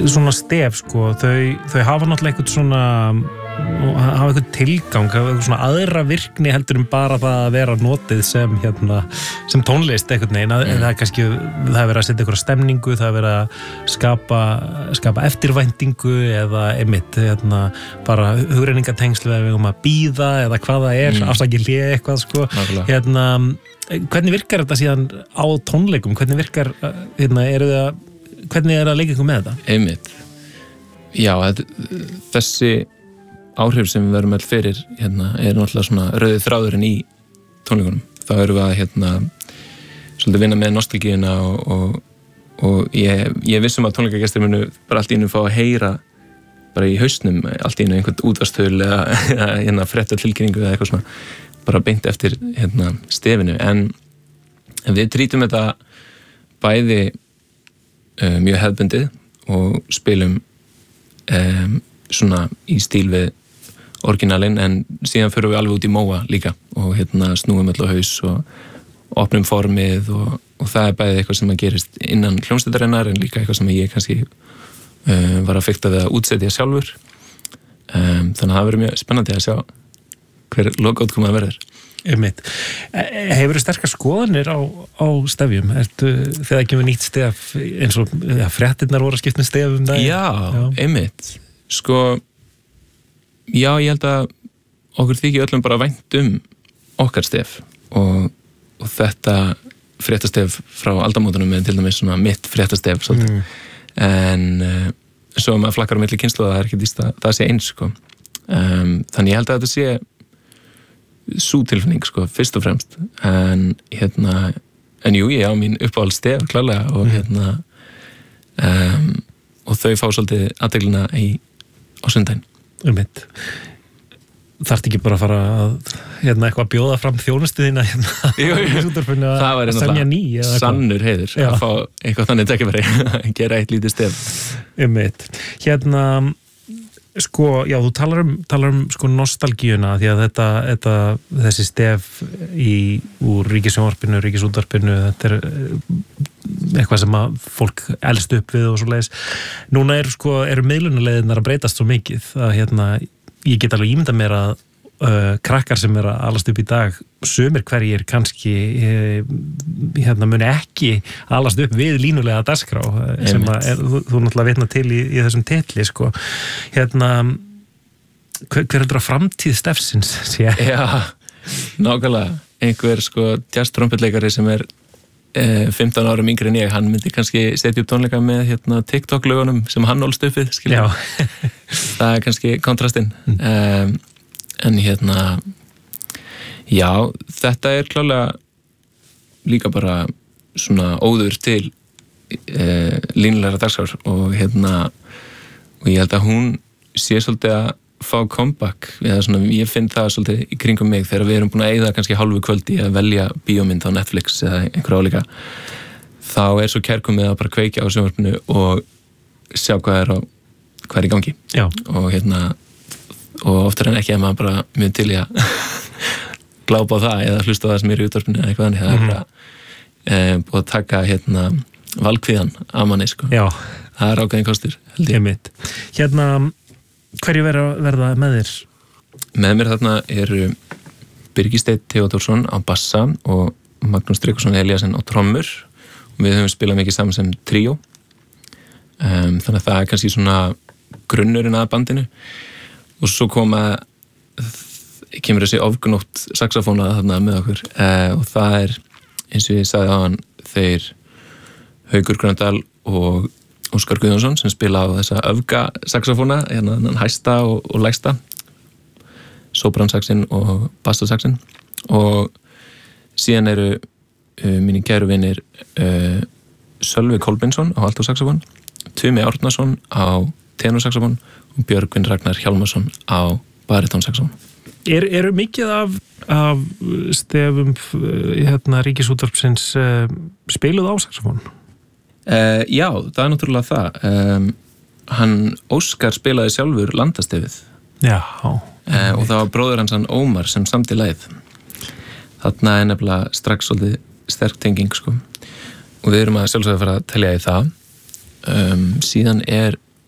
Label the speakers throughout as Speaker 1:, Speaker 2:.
Speaker 1: svona stef sko, þau hafa náttúrulega eitthvað svona hafa eitthvað tilgang, hafa eitthvað svona aðra virkni heldur bara það að vera notið sem tónlist eitthvað neginn, það er kannski það er verið að setja eitthvað stemningu, það er verið að skapa eftirvæntingu eða einmitt bara hugrenningatengslu eða við að bíða eða hvað það er, afsakið hlið eitthvað sko, hvernig virkar þetta síðan á tónleikum, hvernig virkar hvernig er að leika ykkur með þetta?
Speaker 2: Einmitt, já, þessi áhrif sem við verum all fyrir er náttúrulega svona rauði þráðurinn í tónleikunum. Þá erum við að svolítið vinna með nostalgíuna og ég vissum að tónleikagestir munu bara allt í einu fá að heyra bara í hausnum allt í einu einhvern útvarpstöðul eða fréttatilkynningu eða eitthvað svona bara beint eftir stefinu, en við trýtum þetta bæði mjög hefðbundið og spilum svona í stíl við orginalinn, en síðan förum við alveg út í móa líka og snúum öll á haus og opnum formið og það er bæði eitthvað sem að gerist innan hljómsveitarinnar en líka eitthvað sem ég kannski var að fikta við að útsetja sjálfur, þannig að það verður mjög spennandi að sjá hver lokaútkoma verður.
Speaker 1: Einmitt. Hefur þið sterkar skoðanir á stefjum? Þegar kemur nýtt stef eins og fréttirnar voru að skipta stefum það?
Speaker 2: Já, einmitt. Sko, já, ég held að okkur þykir öllum bara vænt okkar stef og þetta fréttastef frá aldamótunum er til dæmis svona mitt fréttastef svolítið. En svo maður flakkar á milli kynslóða, það er ekki víst að það sé eins sko. Þannig ég held að þetta sé sú tilfinning sko, fyrst og fremst, en jú, ég á mín uppáhald stef klálega og og þau fá svolítið athyglinna á sundaginn.
Speaker 1: Einmitt. Þarft ekki bara að fara að eitthvað að bjóða fram þjónustuðina
Speaker 2: það væri náttúrulega sannur heiður að fá eitthvað þannig tækifæri að gera eitt lítið stef.
Speaker 1: Einmitt. Sko, já, þú talar um sko nostalgíuna því að þessi stef úr ríkissjónvarpinu, ríkisútvarpinu, þetta er eitthvað sem að fólk elst upp við og svoleiðis. Núna eru miðlunaleiðirnar að breytast svo mikið að ég get alveg ímyndað mér að krakkar sem að alast upp í dag, sumir hverjir kannski muni ekki alast upp við línulega dagskrá sem þú náttúrulega vitna til í þessum titli sko. Hver heldur að framtíð stefsins sé?
Speaker 2: Já, nákvæmlega. Einhver sko jazz-trompetleikari sem er 15 árum yngri en ég, hann myndi kannski setja upp tónleika með TikTok-lögunum sem hann ólst upp við, skilja. Það er kannski kontrastinn. En já, þetta er klálega líka bara svona óður til línulegra dagskrár og og ég held að hún sé svolítið að fá comeback, eða svona ég finn það svolítið í kringum mig þegar við erum búin að eyða kannski hálfu kvöldi að velja bíómynd á Netflix eða einhverja álíka, þá er svo kærkomið að bara kveikja á sjónvarpinu og sjá hvað er í gangi.
Speaker 1: Já.
Speaker 2: Og oftar en ekki að maður bara mjög til í að glápa á það eða hlusta á það sem er í útvarpinu eða eitthvað þannig, það er bara búið að taka valkvíðan af manni sko.
Speaker 1: Já.
Speaker 2: Það er ákveðin kostur, held ég.
Speaker 1: Einmitt. Hverju verða með þér?
Speaker 2: Með mér þarna eru Birgir Steinn Theodórsson á bassa og Magnús Tryggvason Eliasson á trommur og við höfum spilað mikið saman sem tríó, þannig að það er kannski svona grunnurinn að bandinu. Og svo kemur þessi ofgnótt saxofóna þarna með okkur og það er, eins og ég sagði á hann, þeir Haukur Gröndal og Óskar Guðjónsson sem spila á þessa öfga saxofóna, hæsta og lægsta, sopransaxin og bassasaxin, og síðan eru mínir kæru vinir Sölvi Kolbeinsson á altosaxofón, Tumi Árnason á tenorsaxofón og Björgvin Ragnar Hjálmarsson á baritónsaxofón.
Speaker 1: Eru mikið af stefum ríkisútvarpsins spiluð á saxofón?
Speaker 2: Já, það er náttúrulega það. Hann Óskar spilaði sjálfur landastefið.
Speaker 1: Já.
Speaker 2: Og það var bróður hans hann Ómar sem samdi lagið. Þarna er nefnilega strax svolítið sterk tenging sko. Og við erum að sjálfsögðu að fara að telja í það. Síðan er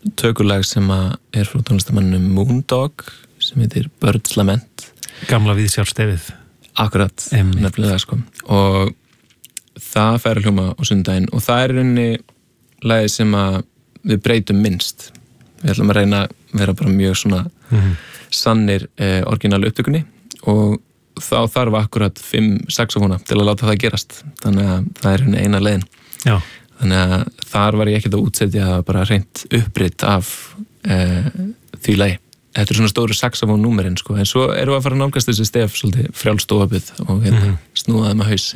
Speaker 2: tökulag sem er frá tónlistamannum Moondog sem heitir Bird's Lament.
Speaker 1: Gamla viðsjárstefið.
Speaker 2: Akkurat, nefnilega sko. Og það fær að hljóma á sunnudaginn og það er rauninni lagið sem að við breytum minnst. Við ætlum að reyna að vera bara mjög svona sannir orginal upptökunni og þá þarf akkurat 5 saxofóna til að láta það gerast. Þannig að það er eina leiðin.
Speaker 1: Já.
Speaker 2: Þannig að þar var ég ekkert að útsetja bara hreint upprit af því lagi. Þetta er svona stóru saxofón númerinn sko, en svo erum við að fara að nálgast þessi stef svolítið frjálst og opið og snúa þeim að haus.